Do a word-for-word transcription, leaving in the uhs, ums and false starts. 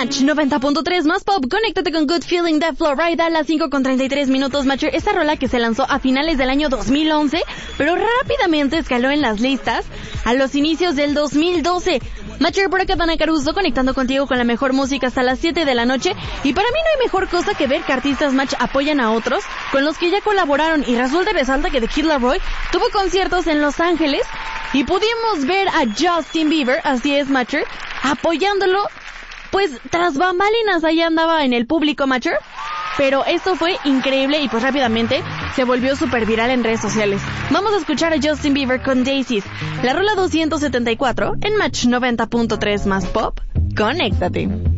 Match noventa punto tres más pop. Conéctate con Good Feeling de Florida a las cinco con treinta y tres minutos, Matcher. Esta rola que se lanzó a finales del año dos mil once, pero rápidamente escaló en las listas a los inicios del dos mil doce. Matcher, por acá Dana Caruso, conectando contigo con la mejor música hasta las siete de la noche. Y para mí no hay mejor cosa que ver que artistas Match apoyan a otros con los que ya colaboraron. Y resulta y resalta que The Kid Laroi tuvo conciertos en Los Ángeles y pudimos ver a Justin Bieber, así es, Matcher, apoyándolo, pues tras bambalinas. Ahí andaba en el público, Matcher. Pero esto fue increíble y pues rápidamente se volvió súper viral en redes sociales. Vamos a escuchar a Justin Bieber con Daisies, la rola doscientos setenta y cuatro en Match noventa punto tres más pop. Conéctate.